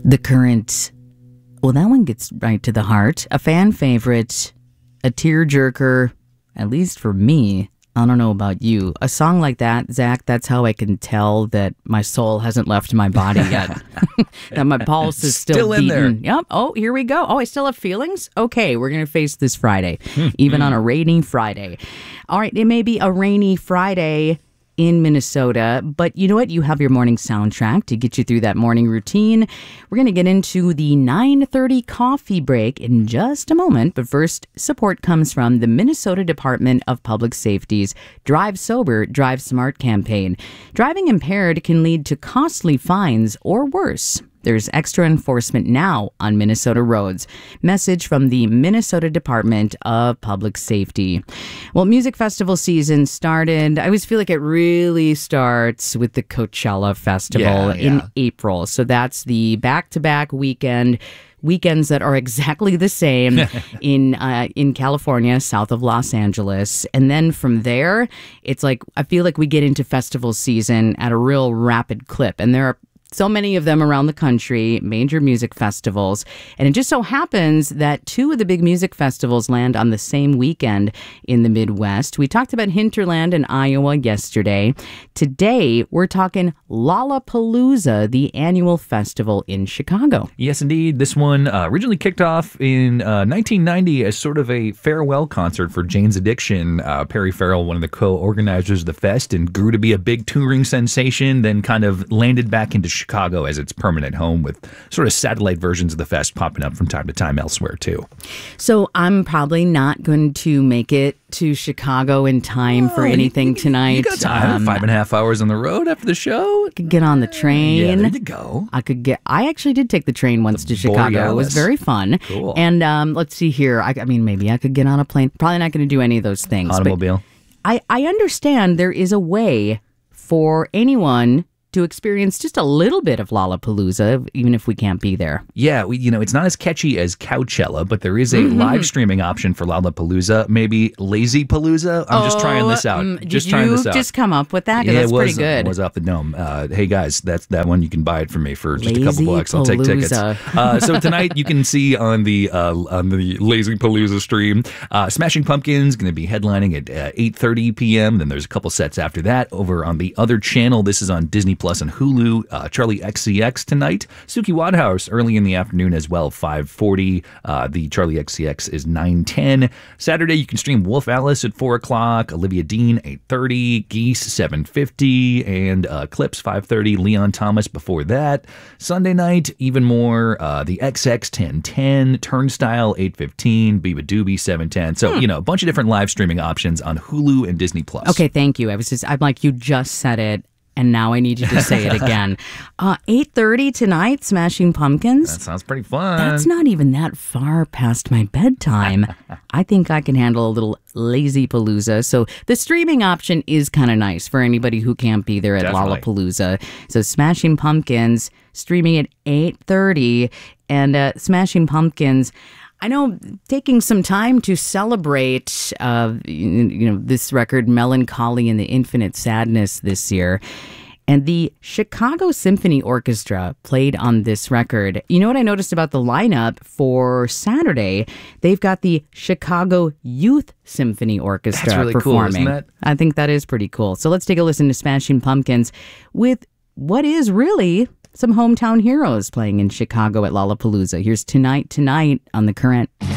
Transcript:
The Current. Well, that one gets right to the heart. A fan favorite, a tearjerker, at least for me. I don't know about you. A song like that, Zach, that's how I can tell that my soul hasn't left my body yet. That my pulse is still in there. beating. Yep. Oh, here we go. Oh, I still have feelings? Okay, we're going to face this Friday, even on a rainy Friday. All right, it may be a rainy Friday in Minnesota, but you know what? You have your morning soundtrack to get you through that morning routine. We're going to get into the 9:30 coffee break in just a moment, but first, support comes from the Minnesota Department of Public Safety's Drive Sober, Drive Smart campaign. Driving impaired can lead to costly fines or worse. There's extra enforcement now on Minnesota roads. Message from the Minnesota Department of Public Safety. Well, music festival season started. I always feel like it really starts with the Coachella Festival in April. So that's the back-to-back weekends that are exactly the same in California, south of Los Angeles. And then from there, it's like I feel like we get into festival season at a real rapid clip. And there are so many of them around the country, major music festivals. And it just so happens that two of the big music festivals land on the same weekend in the Midwest. We talked about Hinterland in Iowa yesterday. Today, we're talking Lollapalooza, the annual festival in Chicago. Yes, indeed. This one originally kicked off in 1990 as sort of a farewell concert for Jane's Addiction. Perry Farrell, one of the co-organizers of the fest, and grew to be a big touring sensation, then kind of landed back into Chicago as its permanent home, with sort of satellite versions of the fest popping up from time to time elsewhere too. So I'm probably not going to make it to Chicago in time for anything tonight. You got time. 5.5 hours on the road after the show. I could get on the train. Yeah, there you go. I actually did take the train once to Chicago. Borealis. It was very fun. Cool. And let's see here. I mean, maybe I could get on a plane. Probably not going to do any of those things. Automobile. But I understand there is a way for anyone to experience just a little bit of Lollapalooza, even if we can't be there. Yeah, it's not as catchy as Coachella, but there is a live streaming option for Lollapalooza. Maybe Lazy Palooza. I'm just trying this out. Just come up with that? 'Cause that's pretty good. It was off the dome. Hey guys, that's that one. You can buy it from me for just a couple bucks. I'll take tickets. So tonight you can see on the Lazy Palooza stream, Smashing Pumpkins going to be headlining at 8:30 p.m. Then there's a couple sets after that over on the other channel. This is on Disney Plus and Hulu. Charlie XCX tonight. Suki Wadhouse early in the afternoon as well, 5:40. The Charlie XCX is 9:10. Saturday you can stream Wolf Alice at 4 o'clock, Olivia Dean 8:30, Geese 7:50, and Clips 5:30, Leon Thomas before that. Sunday night, even more, the XX 10:10, Turnstile 8:15, Biba Doobie 7:10. So, a bunch of different live streaming options on Hulu and Disney Plus. Okay, thank you. I'm like, you just said it, and now I need you to say it again. 8:30 tonight, Smashing Pumpkins. That sounds pretty fun. That's not even that far past my bedtime. I think I can handle a little Lazy Palooza. So the streaming option is kind of nice for anybody who can't be there at Lollapalooza. So Smashing Pumpkins streaming at 8:30, and Smashing Pumpkins, I know, taking some time to celebrate, this record, Melancholy and the Infinite Sadness, this year. And the Chicago Symphony Orchestra played on this record. You know what I noticed about the lineup for Saturday? They've got the Chicago Youth Symphony Orchestra That's really performing. Cool, isn't it? I think that is pretty cool. So let's take a listen to Smashing Pumpkins with what is really some hometown heroes playing in Chicago at Lollapalooza. Here's Tonight on The Current.